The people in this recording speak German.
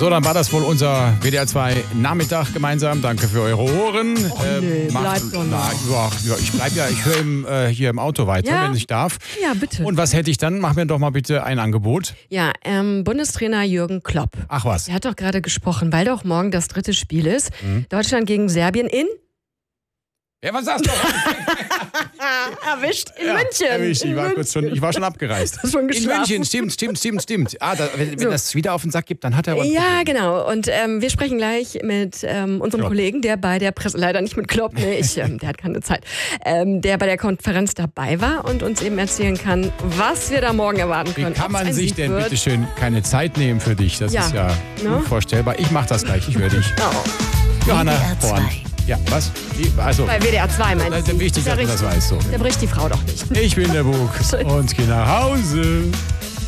So, dann war das wohl unser WDR 2 Nachmittag gemeinsam. Danke für eure Ohren. Bleibt doch noch. Ich höre hier im Auto weiter, wenn ich darf. Ja, bitte. Und was hätte ich dann? Mach mir doch mal bitte ein Angebot. Ja, Bundestrainer Jürgen Klopp. Ach was. Er hat doch gerade gesprochen, weil doch morgen das 3. Spiel ist. Deutschland gegen Serbien in... Ja, was sagst du? Erwischt in München. Erwischt. Ich war schon abgereist. Hast schon geschlafen. In München, stimmt. Wenn das wieder auf den Sack gibt, dann hat er aber... Ja, genau. Und wir sprechen gleich mit unserem Kollegen, der bei der Presse... Leider nicht mit Klopp, der hat keine Zeit. Der bei der Konferenz dabei war und uns eben erzählen kann, was wir da morgen erwarten können. Wie kann man sich denn bitte schön keine Zeit nehmen für dich? Das ist ja unvorstellbar. Ich mach das gleich, ich höre dich. Oh. Johanna Horn. Ja, was? Also, bei WDR 2 meinst du? Wichtig, dass du das weißt. So. Der bricht die Frau doch nicht. Ich bin der Bug und gehe nach Hause.